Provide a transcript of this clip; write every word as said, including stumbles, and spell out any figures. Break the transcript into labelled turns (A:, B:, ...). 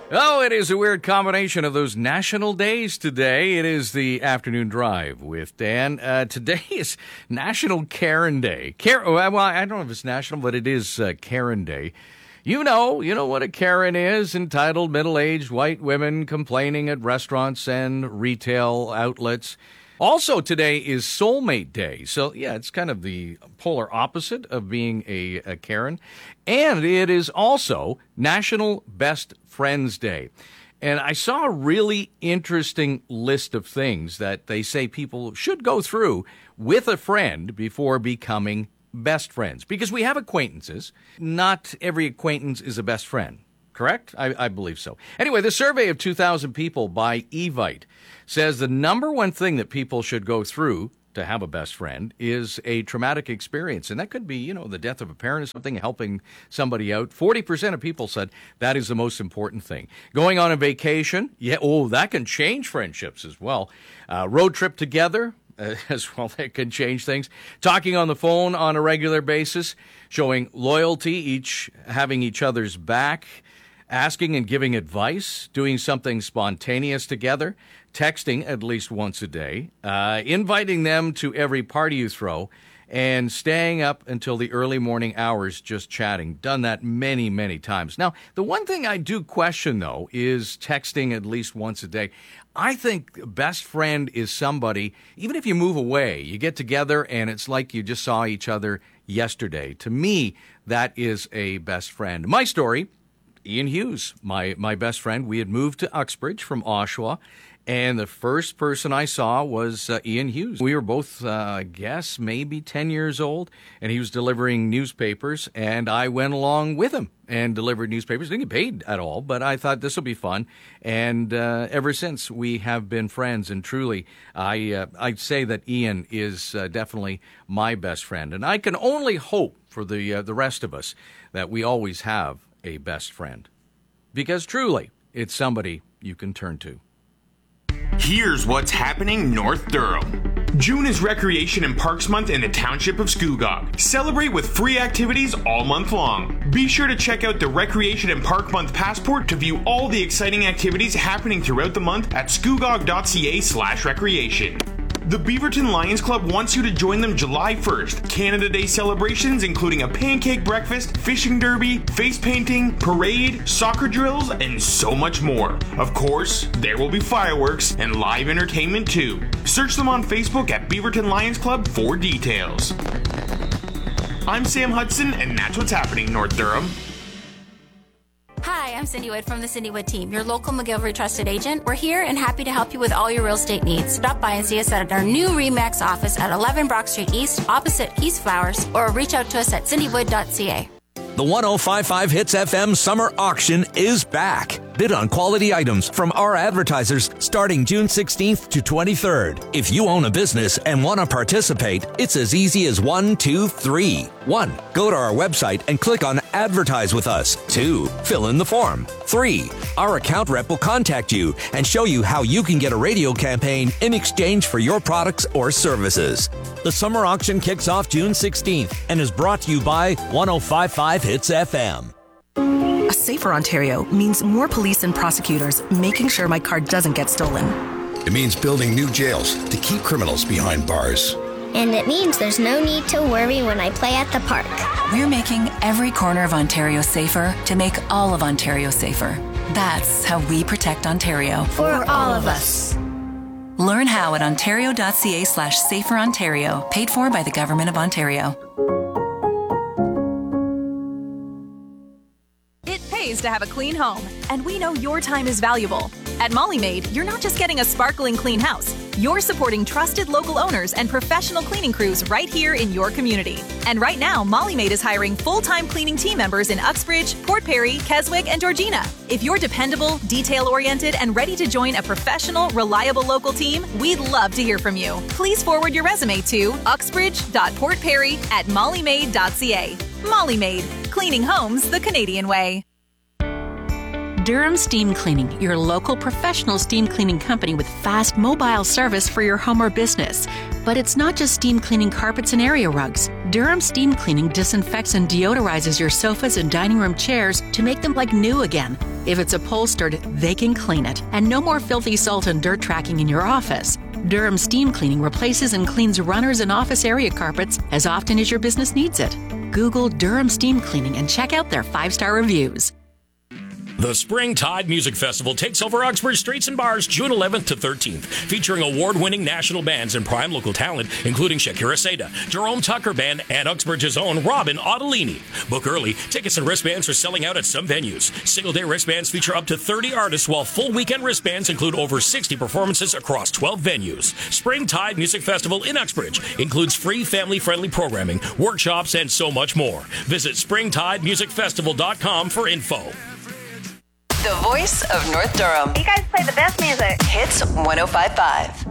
A: Oh, it is a weird combination of those national days today. It is the afternoon drive with Dan. Uh, today is National Karen Day. Karen, well, I don't know if it's national, but it is uh, Karen Day. You know, you know what a Karen is, entitled middle-aged white women complaining at restaurants and retail outlets. Also today is Soulmate Day. So, yeah, it's kind of the polar opposite of being a, a Karen. And it is also National Best Friends Day. And I saw a really interesting list of things that they say people should go through with a friend before becoming best friends. Because we have acquaintances. Not every acquaintance is a best friend. Correct? I, I believe so. Anyway, the survey of two thousand people by Evite says the number one thing that people should go through to have a best friend is a traumatic experience. And that could be, you know, the death of a parent or something, helping somebody out. forty percent of people said that is the most important thing. Going on a vacation, yeah, oh, that can change friendships as well. Uh, road trip together, uh, as well, that can change things. Talking on the phone on a regular basis, showing loyalty, each having each other's back. Asking and giving advice, doing something spontaneous together, texting at least once a day, uh, inviting them to every party you throw, and staying up until the early morning hours just chatting. Done that many, many times. Now, the one thing I do question, though, is texting at least once a day. I think best friend is somebody, even if you move away, you get together and it's like you just saw each other yesterday. To me, that is a best friend. My story, Ian Hughes, my, my best friend. We had moved to Uxbridge from Oshawa, and the first person I saw was uh, Ian Hughes. We were both, uh, I guess, maybe ten years old, and he was delivering newspapers, and I went along with him and delivered newspapers. Didn't get paid at all, but I thought this will be fun, and uh, ever since we have been friends, and truly, I, uh, I'd say that Ian is uh, definitely my best friend, and I can only hope for the uh, the rest of us that we always have a best friend, because truly it's somebody you can turn to.
B: Here's what's happening North Durham. June is Recreation and Parks Month in the Township of Scugog. Celebrate with free activities all month long. Be sure to check out the Recreation and Park Month Passport to view all the exciting activities happening throughout the month at scugog.ca slash recreation. The Beaverton Lions Club wants you to join them July first. Canada Day celebrations including a pancake breakfast, fishing derby, face painting, parade, soccer drills, and so much more. Of course, there will be fireworks and live entertainment too. Search them on Facebook at Beaverton Lions Club for details. I'm Sam Hudson, and that's what's happening North Durham.
C: Hi, I'm Cindy Wood from the Cindy Wood team, your local McGillivray trusted agent. We're here and happy to help you with all your real estate needs. Stop by and see us at our new RE/MAX office at eleven Brock Street East, opposite East Flowers, or reach out to us at cindy wood dot c a.
D: The one oh five point five Hits F M Summer Auction is back. Bid on quality items from our advertisers starting June sixteenth to twenty-third. If you own a business and want to participate, it's as easy as one, two, three. One, go to our website and click on Advertise with Us. Two, fill in the form. Three, our account rep will contact you and show you how you can get a radio campaign in exchange for your products or services. The summer auction kicks off June sixteenth and is brought to you by one oh five point five Hits F M.
E: A safer Ontario means more police and prosecutors making sure my car doesn't get stolen.
F: It means building new jails to keep criminals behind bars.
G: And it means there's no need to worry when I play at the park.
H: We're making every corner of Ontario safer to make all of Ontario safer. That's how we protect Ontario.
G: For all of us.
H: Learn how at ontario.ca slash safer Ontario, paid for by the Government of Ontario.
I: It pays to have a clean home, and we know your time is valuable. At Molly Maid, you're not just getting a sparkling clean house. You're supporting trusted local owners and professional cleaning crews right here in your community. And right now, Molly Maid is hiring full-time cleaning team members in Uxbridge, Port Perry, Keswick, and Georgina. If you're dependable, detail-oriented, and ready to join a professional, reliable local team, we'd love to hear from you. Please forward your resume to uxbridge dot port perry at molly maid dot c a. Molly Maid, cleaning homes the Canadian way.
J: Durham Steam Cleaning, your local professional steam cleaning company with fast mobile service for your home or business. But it's not just steam cleaning carpets and area rugs. Durham Steam Cleaning disinfects and deodorizes your sofas and dining room chairs to make them like new again. If it's upholstered, they can clean it. And no more filthy salt and dirt tracking in your office. Durham Steam Cleaning replaces and cleans runners and office area carpets as often as your business needs it. Google Durham Steam Cleaning and check out their five-star reviews.
K: The Springtide Music Festival takes over Uxbridge streets and bars June eleventh to thirteenth, featuring award-winning national bands and prime local talent, including Shakira Seda, Jerome Tucker Band, and Uxbridge's own Robin Ottolini. Book early. Tickets and wristbands are selling out at some venues. Single-day wristbands feature up to thirty artists, while full weekend wristbands include over sixty performances across twelve venues. Springtide Music Festival in Uxbridge includes free family-friendly programming, workshops, and so much more. Visit springtide music festival dot com for info.
L: The voice of North Durham.
M: You guys play the best music.
L: Hits one oh five point five.